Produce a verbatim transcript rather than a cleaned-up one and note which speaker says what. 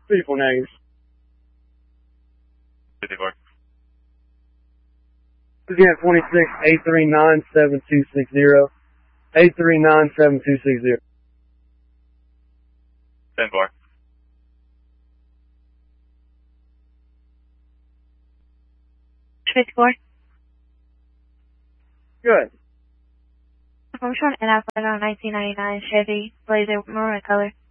Speaker 1: fifty-four negatives.
Speaker 2: fifty-four.
Speaker 1: Again, twenty-six, eight three nine, seven two six zero. eight three nine, seven two six zero.
Speaker 2: ten four.
Speaker 3: fifty-four.
Speaker 1: Good.
Speaker 3: I'm showing an Alpha on nineteen ninety-nine Chevy Blazer maroon color.